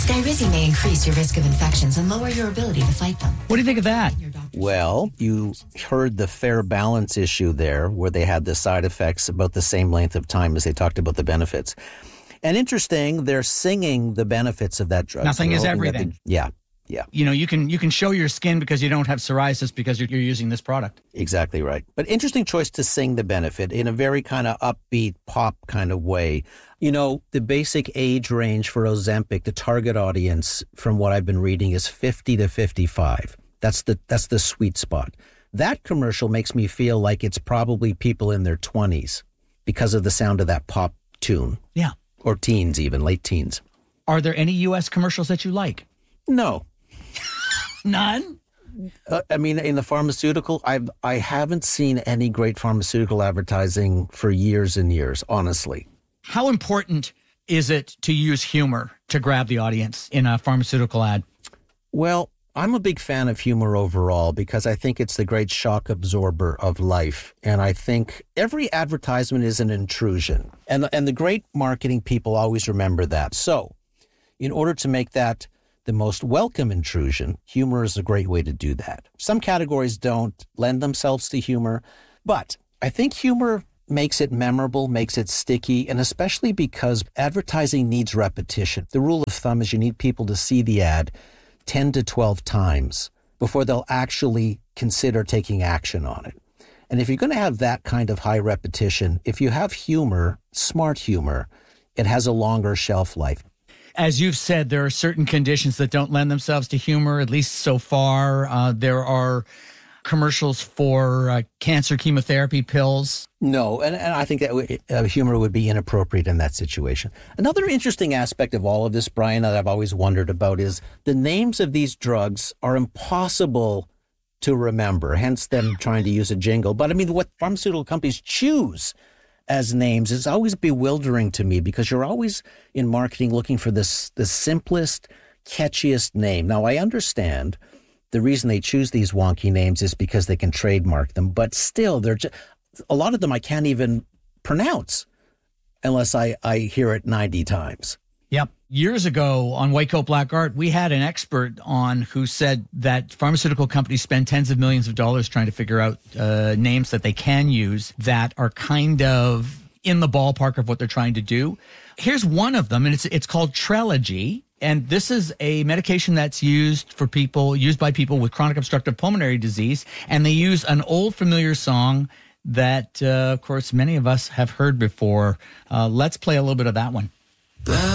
Skyrizi may increase your risk of infections and lower your ability to fight them. What do you think of that? Well, you heard the fair balance issue there, where they had the side effects about the same length of time as they talked about the benefits. And interesting, they're singing the benefits of that drug. Nothing is everything. Yeah. You know, you can show your skin because you don't have psoriasis because you're using this product. Exactly right. But interesting choice to sing the benefit in a very kind of upbeat pop kind of way. You know, the basic age range for Ozempic, the target audience, from what I've been reading, is 50 to 55. That's the sweet spot. That commercial makes me feel like it's probably people in their 20s because of the sound of that pop tune. Yeah. Or teens even, late teens. Are there any U.S. commercials that you like? No. None? I mean, in the pharmaceutical, I haven't seen any great pharmaceutical advertising for years and years, honestly. How important is it to use humor to grab the audience in a pharmaceutical ad? Well, I'm a big fan of humor overall because I think it's the great shock absorber of life. And I think every advertisement is an intrusion. And the great marketing people always remember that. So in order to make that the most welcome intrusion, humor is a great way to do that. Some categories don't lend themselves to humor, but I think humor makes it memorable, makes it sticky, and especially because advertising needs repetition. The rule of thumb is you need people to see the ad 10 to 12 times before they'll actually consider taking action on it. And if you're going to have that kind of high repetition, if you have humor, smart humor, it has a longer shelf life. As you've said, there are certain conditions that don't lend themselves to humor, at least so far. There are commercials for cancer chemotherapy pills. No, and I think that humor would be inappropriate in that situation. Another interesting aspect of all of this, Brian, that I've always wondered about is the names of these drugs are impossible to remember, hence them trying to use a jingle. But I mean, what pharmaceutical companies choose as names is always bewildering to me because you're always in marketing looking for the simplest, catchiest name. Now, I understand the reason they choose these wonky names is because they can trademark them, but still, a lot of them I can't even pronounce unless I hear it 90 times. Yep. Years ago on White Coat Black Art, we had an expert on who said that pharmaceutical companies spend tens of millions of dollars trying to figure out names that they can use that are kind of in the ballpark of what they're trying to do. Here's one of them, and it's called Trelegy. And this is a medication that's used by people with chronic obstructive pulmonary disease. And they use an old familiar song that, of course, many of us have heard before. Let's play a little bit of that one.